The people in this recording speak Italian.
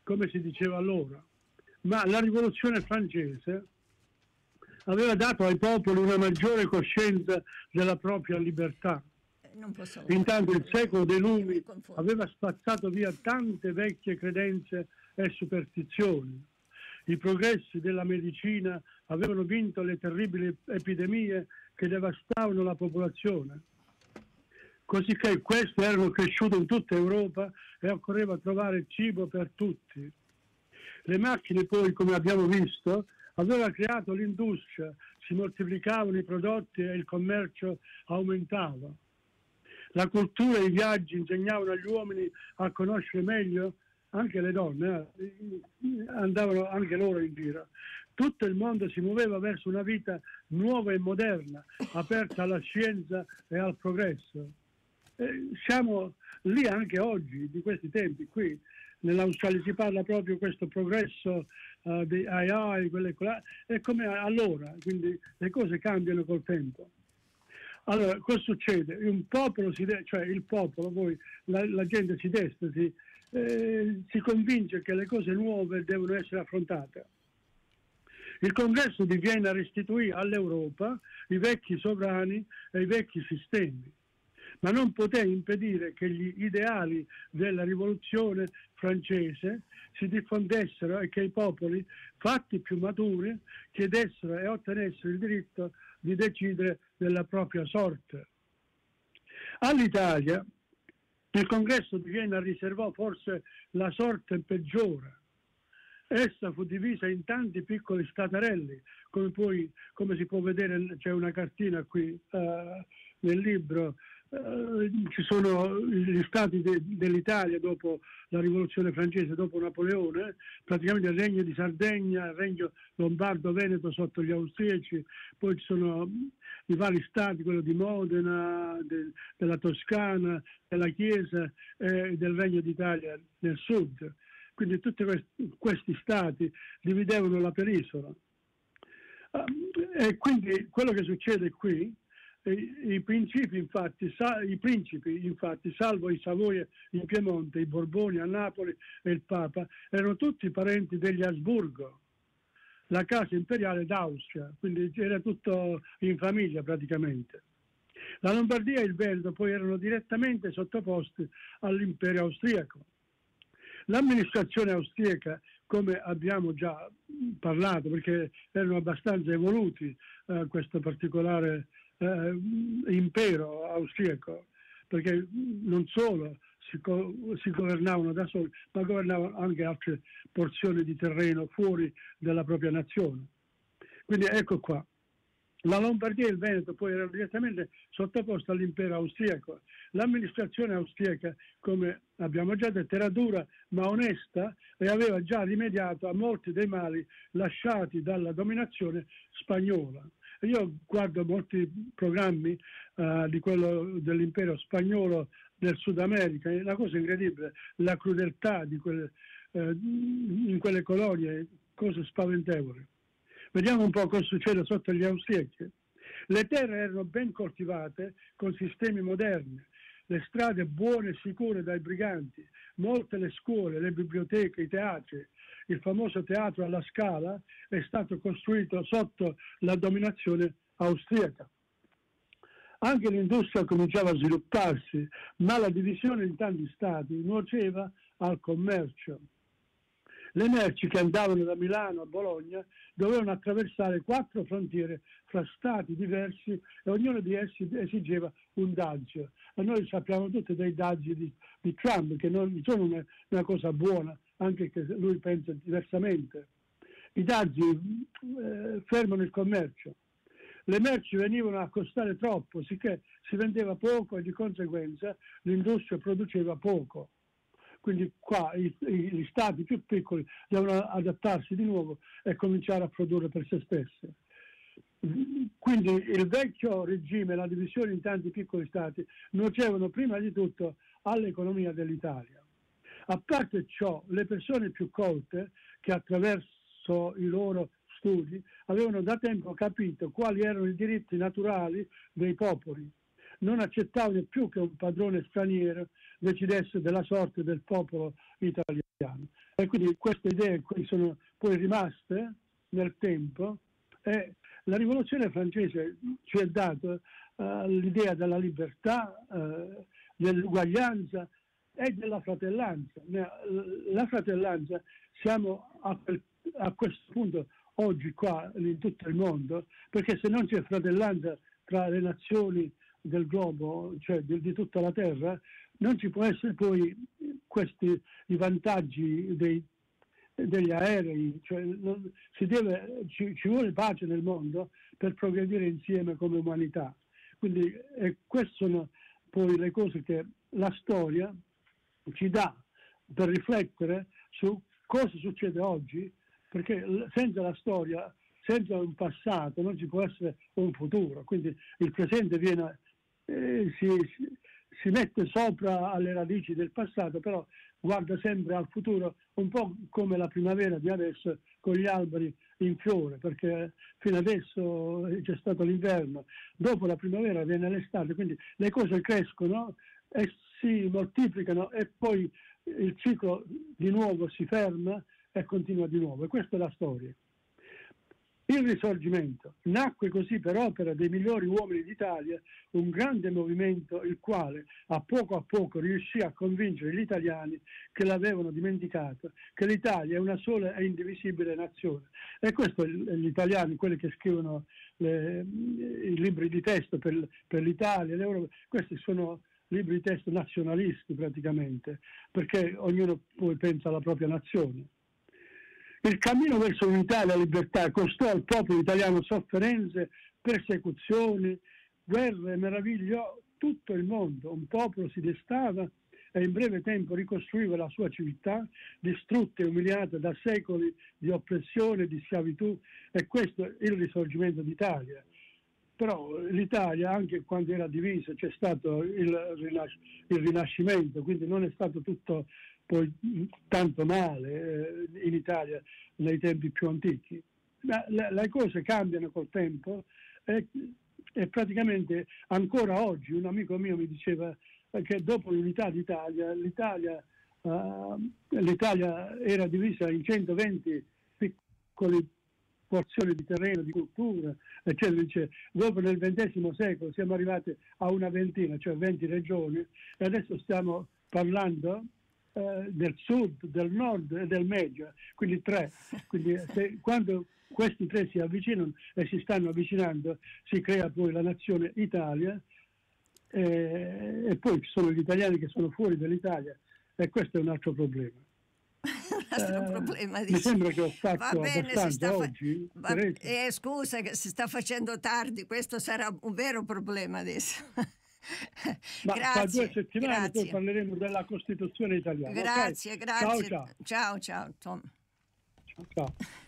come si diceva allora, ma la rivoluzione francese aveva dato ai popoli una maggiore coscienza della propria libertà. Intanto il secolo dei lumi aveva spazzato via tante vecchie credenze e superstizioni. I progressi della medicina avevano vinto le terribili epidemie che devastavano la popolazione. Cosicché queste erano cresciute in tutta Europa e occorreva trovare cibo per tutti. Le macchine poi, come abbiamo visto, aveva creato l'industria, si moltiplicavano i prodotti e il commercio aumentava. La cultura e i viaggi insegnavano agli uomini a conoscere meglio, anche le donne, andavano anche loro in giro. Tutto il mondo si muoveva verso una vita nuova e moderna, aperta alla scienza e al progresso. Siamo lì anche oggi, di questi tempi, qui nell'Australia si parla proprio di questo progresso di AI, è come allora, quindi le cose cambiano col tempo. Allora, cosa succede? Un popolo, cioè il popolo, poi la gente si destra, si convince che le cose nuove devono essere affrontate. Il congresso di Vienna restituì all'Europa i vecchi sovrani e i vecchi sistemi, ma non poté impedire che gli ideali della rivoluzione francese si diffondessero e che i popoli, fatti più maturi, chiedessero e ottenessero il diritto di decidere della propria sorte. All'Italia il congresso di Vienna riservò forse la sorte peggiore. Essa fu divisa in tanti piccoli staterelli, come si può vedere, c'è una cartina qui nel libro, ci sono gli stati dell'Italia dopo la rivoluzione francese, dopo Napoleone, praticamente il regno di Sardegna, il regno lombardo-veneto sotto gli austriaci, poi ci sono i vari stati, quello di Modena, della Toscana, della Chiesa e del Regno d'Italia nel sud. Quindi tutti questi stati dividevano la penisola. E quindi quello che succede qui, i principi infatti, salvo i Savoia in Piemonte, i Borboni a Napoli e il Papa, erano tutti parenti degli Asburgo, la casa imperiale d'Austria, quindi era tutto in famiglia praticamente. La Lombardia e il Veneto poi erano direttamente sottoposti all'imperio austriaco. L'amministrazione austriaca, come abbiamo già parlato, perché erano abbastanza evoluti questo particolare impero austriaco, perché non solo si governavano da soli, ma governavano anche altre porzioni di terreno fuori dalla propria nazione. Quindi ecco qua. La Lombardia e il Veneto poi erano direttamente sottoposti all'impero austriaco. L'amministrazione austriaca, come abbiamo già detto, era dura ma onesta e aveva già rimediato a molti dei mali lasciati dalla dominazione spagnola. Io guardo molti programmi di quello dell'impero spagnolo del Sud America, è una cosa incredibile, la crudeltà di in quelle colonie, cose spaventevoli. Vediamo un po' cosa succede sotto gli austriaci. Le terre erano ben coltivate con sistemi moderni, le strade buone e sicure dai briganti, molte le scuole, le biblioteche, i teatri. Il famoso teatro alla Scala è stato costruito sotto la dominazione austriaca. Anche l'industria cominciava a svilupparsi, ma la divisione in tanti stati nuoceva al commercio. Le merci che andavano da Milano a Bologna dovevano attraversare 4 frontiere fra stati diversi e ognuno di essi esigeva un daggio. E noi sappiamo tutti dei dazi di Trump, che non sono una cosa buona, anche che lui pensa diversamente. I dazi fermano il commercio. Le merci venivano a costare troppo, sicché si vendeva poco e di conseguenza l'industria produceva poco. Quindi qua gli stati più piccoli devono adattarsi di nuovo e cominciare a produrre per se stessi. Quindi il vecchio regime, la divisione in tanti piccoli stati, nuocevano prima di tutto all'economia dell'Italia. A parte ciò, le persone più colte, che attraverso i loro studi avevano da tempo capito quali erano i diritti naturali dei popoli, non accettavano più che un padrone straniero decidesse della sorte del popolo italiano. E quindi queste idee qui sono poi rimaste nel tempo, e la rivoluzione francese ci ha dato l'idea della libertà, dell'uguaglianza e della fratellanza. La fratellanza, siamo a questo punto oggi qua in tutto il mondo, perché se non c'è fratellanza tra le nazioni del globo, cioè di tutta la terra, non ci può essere poi i vantaggi degli aerei, cioè ci vuole pace nel mondo per progredire insieme come umanità. Quindi queste sono poi le cose che la storia ci dà per riflettere su cosa succede oggi, perché senza la storia, senza un passato, non ci può essere un futuro. Quindi il presente si mette sopra alle radici del passato, però guarda sempre al futuro, un po' come la primavera di adesso con gli alberi in fiore, perché fino adesso c'è stato l'inverno, dopo la primavera viene l'estate, quindi le cose crescono e si moltiplicano e poi il ciclo di nuovo si ferma e continua di nuovo, e questa è la storia. Il Risorgimento nacque così per opera dei migliori uomini d'Italia, un grande movimento il quale a poco riuscì a convincere gli italiani che l'avevano dimenticato, che l'Italia è una sola e indivisibile nazione. E questo gli italiani, quelli che scrivono i libri di testo per l'Italia, l'Europa, questi sono libri di testo nazionalisti praticamente, perché ognuno poi pensa alla propria nazione. Il cammino verso l'unità e la libertà costò al popolo italiano sofferenze, persecuzioni, guerre, meravigliò tutto il mondo. Un popolo si destava e in breve tempo ricostruiva la sua civiltà, distrutta e umiliata da secoli di oppressione e di schiavitù, e questo è il Risorgimento d'Italia. Però l'Italia, anche quando era divisa, c'è stato il Rinascimento, quindi non è stato tutto poi tanto male in Italia nei tempi più antichi. Le cose cambiano col tempo e praticamente ancora oggi un amico mio mi diceva che dopo l'unità d'Italia, l'Italia era divisa in 120 piccoli porzioni di terreno, di cultura, eccetera. Dice, dopo nel XX secolo siamo arrivati a una ventina, cioè 20 regioni, e adesso stiamo parlando del sud, del nord e del medio, quindi 3. Quindi quando questi 3 si avvicinano e si stanno avvicinando, si crea poi la nazione Italia, e poi ci sono gli italiani che sono fuori dall'Italia, e questo è un altro problema. Problema, mi sembra che ho fatto bene, abbastanza oggi. Scusa che si sta facendo tardi, questo sarà un vero problema adesso. Ma Grazie, tra 2 settimane poi parleremo della Costituzione italiana. Grazie, okay? Ciao Tom. Ciao.